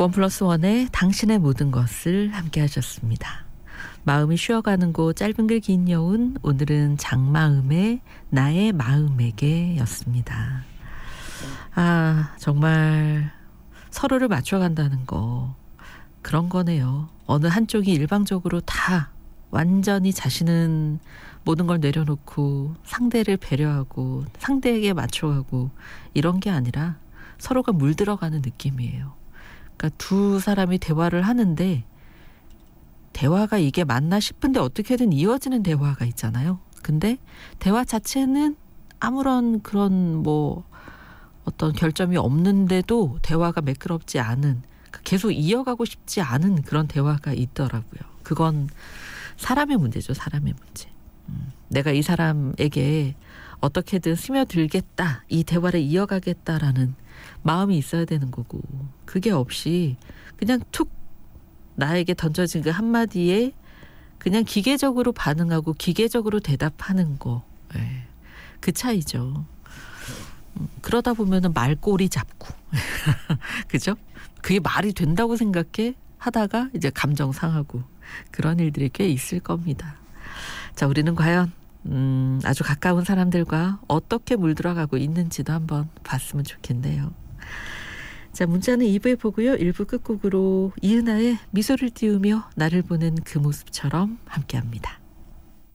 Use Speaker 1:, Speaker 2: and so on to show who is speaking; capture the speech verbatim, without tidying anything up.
Speaker 1: 원 플러스 원의 당신의 모든 것을 함께 하셨습니다. 마음이 쉬어가는 곳 짧은 글 긴 여운, 오늘은 장마음의 나의 마음에게 였습니다. 아, 정말 서로를 맞춰간다는 거 그런 거네요. 어느 한쪽이 일방적으로 다 완전히 자신은 모든 걸 내려놓고 상대를 배려하고 상대에게 맞춰가고 이런 게 아니라 서로가 물들어가는 느낌이에요. 그러니까 두 사람이 대화를 하는데 대화가 이게 맞나 싶은데 어떻게든 이어지는 대화가 있잖아요. 근데 대화 자체는 아무런 그런 뭐 어떤 결점이 없는데도 대화가 매끄럽지 않은, 계속 이어가고 싶지 않은 그런 대화가 있더라고요. 그건 사람의 문제죠. 사람의 문제. 음, 내가 이 사람에게 어떻게든 스며들겠다, 이 대화를 이어가겠다라는 마음이 있어야 되는 거고, 그게 없이 그냥 툭 나에게 던져진 그 한마디에 그냥 기계적으로 반응하고 기계적으로 대답하는 거, 네. 그 차이죠. 음, 그러다 보면은 말꼬리 잡고 그죠? 그게 말이 된다고 생각해 하다가 이제 감정 상하고 그런 일들이 꽤 있을 겁니다. 자, 우리는 과연 음, 아주 가까운 사람들과 어떻게 물들어가고 있는지도 한번 봤으면 좋겠네요. 자, 문자는 이 부에 보고요. 일 부 끝곡으로 이은하의 미소를 띄우며 나를 보는 그 모습처럼 함께합니다.